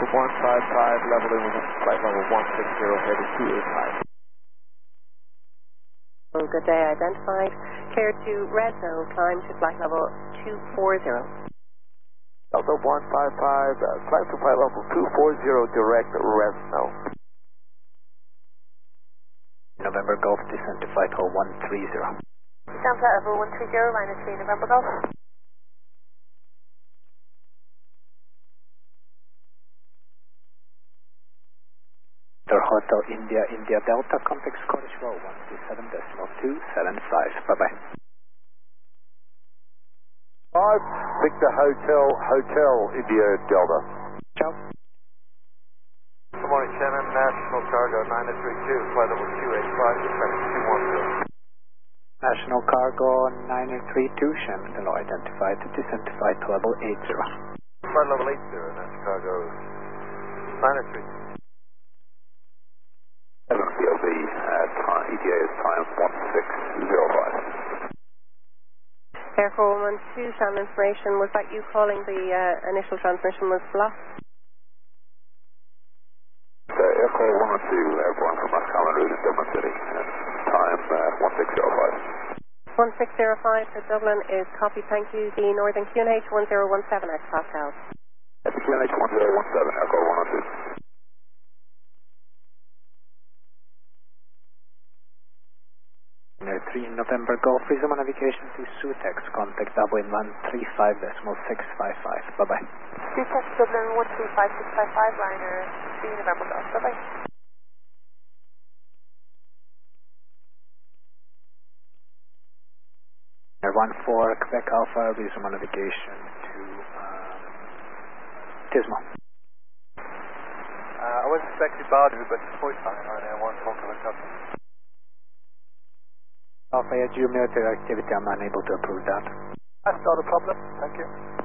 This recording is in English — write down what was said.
Delta 155, leveling flight level 160, headed 285. Good day, identified. Clear to red zone, climb to flight level 240. Delta 155, climb to flight level 240, direct red zone. November Golf, descend to flight level 130. Descend flight level 130, minus 3 November Golf. Hotel India, India Delta, contact Scottish Row 127.275. Bye-bye. 5, Victor Hotel, Hotel India Delta. Ciao. Good morning, Shannon. National Cargo 932, flight level 285, descending 210. National Cargo 932, Shannon, hello, identified, descend to flight level 80. Flight level 80, National Cargo 932. CLV ETA is time 1605. Air 412, Shannon information. Was that you calling the initial transmission was blocked? Aircall 112, airborne from Moscow en route to Dublin City. Time 1605. 1605 for Dublin is copy, thank you. The Northern QNH 1017 at Pascal. At the QNH 1017, aircall 112. 3 November Golf, resume navigation to Sutex, contact Dublin 135.655. Bye-bye. Sutex Dublin 135.655, liner 3 November Golf. Bye-bye. Air 14 Quebec Alpha, resume navigation to Tismo. I was expecting Badu, but it's voice fine right now. I want to talk to the customer. Alpha, due military activity, I'm unable to approve that. That's not a problem. Thank you.